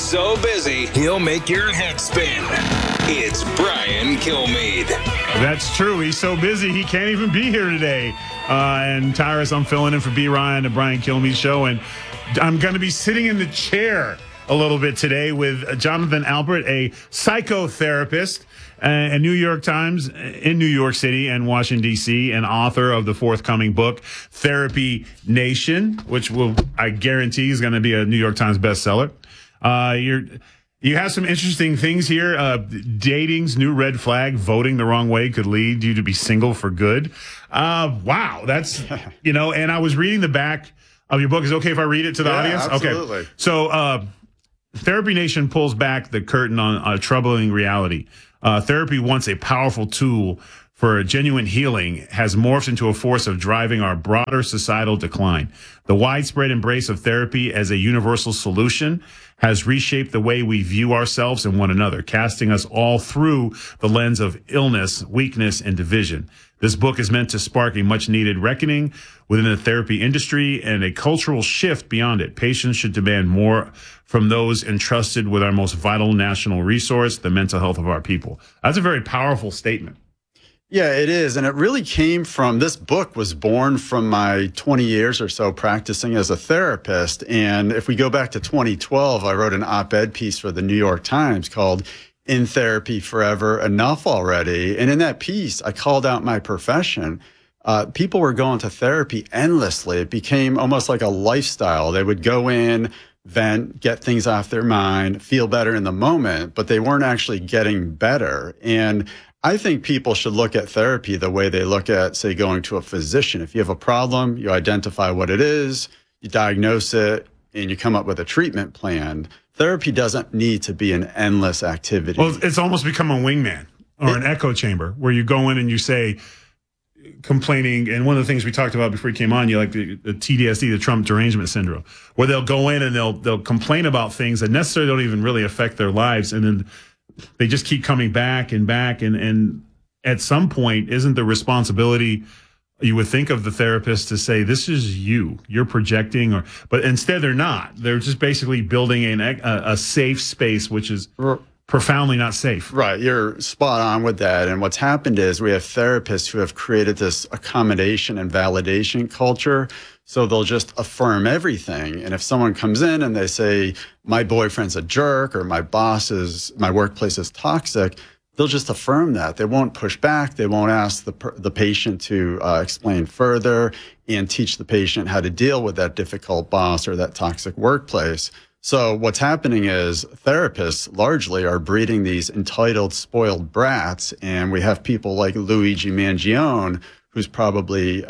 so busy, he'll make your head spin. It's Brian Kilmeade. That's true. He's so busy, he can't even be here today. And Tyrus, I'm filling in for B. Ryan, the Brian Kilmeade Show. And I'm going to be sitting in the chair a little bit today with Jonathan Alpert, a psychotherapist, a New York Times in New York City and Washington, D.C., and author of the forthcoming book, Therapy Nation, which I guarantee is going to be a New York Times bestseller. You have some interesting things here. Dating's new red flag, voting the wrong way could lead you to be single for good. Wow. That's, and I was reading the back of your book. Is it okay if I read it to the audience? Absolutely. Okay. So, Therapy Nation pulls back the curtain on a troubling reality. Therapy, once a powerful tool for genuine healing, has morphed into a force of driving our broader societal decline. The widespread embrace of therapy as a universal solution has reshaped the way we view ourselves and one another, casting us all through the lens of illness, weakness, and division. This book is meant to spark a much-needed reckoning within the therapy industry and a cultural shift beyond it. Patients should demand more from those entrusted with our most vital national resource, the mental health of our people. That's a very powerful statement. Yeah, it is. And it really came from, this book was born from my 20 years or so practicing as a therapist. And if we go back to 2012, I wrote an op-ed piece for the New York Times called In Therapy Forever, Enough Already. And in that piece, I called out my profession. People were going to therapy endlessly. It became almost like a lifestyle. They would go in, vent, get things off their mind, feel better in the moment, but they weren't actually getting better. And I think people should look at therapy the way they look at, say, going to a physician. If you have a problem, you identify what it is, you diagnose it, and you come up with a treatment plan. Therapy doesn't need to be an endless activity. Well, it's almost become a wingman or an echo chamber where you go in and you say, complaining, and one of the things we talked about before you came on, you like the TDSD, the Trump derangement syndrome, where they'll go in and they'll complain about things that necessarily don't even really affect their lives, and then they just keep coming back and back, and at some point, isn't the responsibility, you would think, of the therapist to say, this is you're projecting, but instead they're not. They're just basically building a safe space, which is profoundly not safe. Right. You're spot on with that. And what's happened is we have therapists who have created this accommodation and validation culture. So they'll just affirm everything. And if someone comes in and they say, my boyfriend's a jerk, or my workplace is toxic, they'll just affirm that. They won't push back. They won't ask the patient to explain further and teach the patient how to deal with that difficult boss or that toxic workplace. So what's happening is therapists largely are breeding these entitled, spoiled brats. And we have people like Luigi Mangione, who's probably,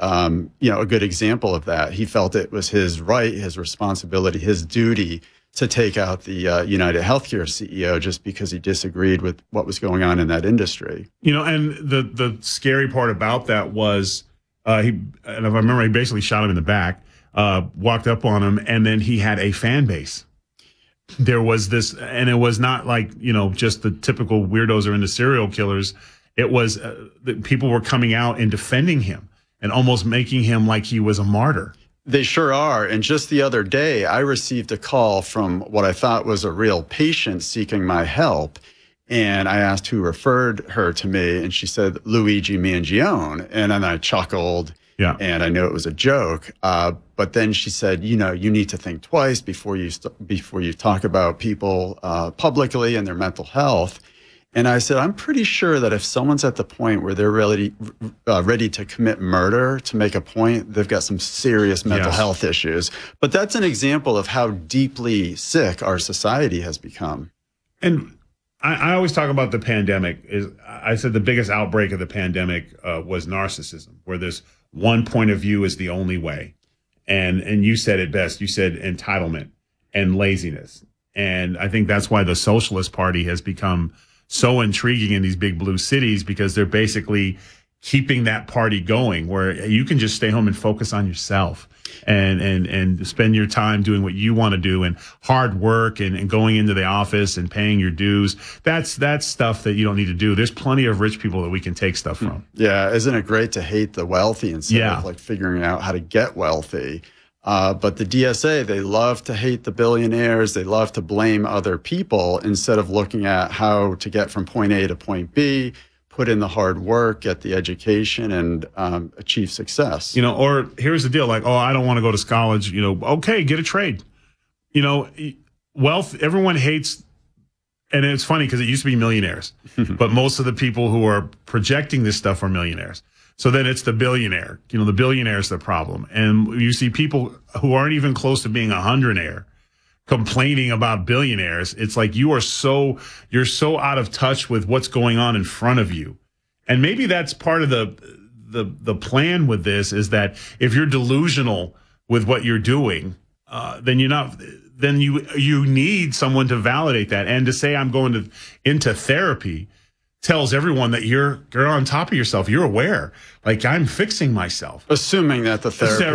a good example of that. He felt it was his right, his responsibility, his duty to take out the United Healthcare CEO just because he disagreed with what was going on in that industry. And the scary part about that was, and if I remember, he basically shot him in the back, walked up on him, and then he had a fan base. There was this, and it was not like, just the typical weirdos or into serial killers. It was people were coming out and defending him and almost making him like he was a martyr. They sure are. And just the other day, I received a call from what I thought was a real patient seeking my help. And I asked who referred her to me, and she said, Luigi Mangione. And then I chuckled. Yeah. And I knew it was a joke. But then she said, you need to think twice before you talk about people publicly and their mental health. And I said, I'm pretty sure that if someone's at the point where they're ready to commit murder to make a point, they've got some serious mental health issues. But that's an example of how deeply sick our society has become. And I always talk about the pandemic. I said the biggest outbreak of the pandemic was narcissism, where this one point of view is the only way. And you said it best. You said entitlement and laziness. And I think that's why the Socialist Party has become so intriguing in these big blue cities, because they're basically keeping that party going, where you can just stay home and focus on yourself and spend your time doing what you want to do, and hard work and going into the office and paying your dues. That's stuff that you don't need to do. There's plenty of rich people that we can take stuff from. Yeah. Isn't it great to hate the wealthy instead of like figuring out how to get wealthy? But the DSA, they love to hate the billionaires. They love to blame other people instead of looking at how to get from point A to point B, put in the hard work, get the education, and achieve success. Or here's the deal, like, oh, I don't want to go to college. Okay, get a trade. Wealth, everyone hates. And it's funny because it used to be millionaires, but most of the people who are projecting this stuff are millionaires. So then it's the billionaire. The billionaire's the problem. And you see people who aren't even close to being a hundredaire complaining about billionaires. It's like you're so out of touch with what's going on in front of you. And maybe that's part of the plan with this, is that if you're delusional with what you're doing, then you're not. Then you need someone to validate that. And to say I'm going into therapy tells everyone that you're on top of yourself. You're aware. Like, I'm fixing myself. Assuming that the therapist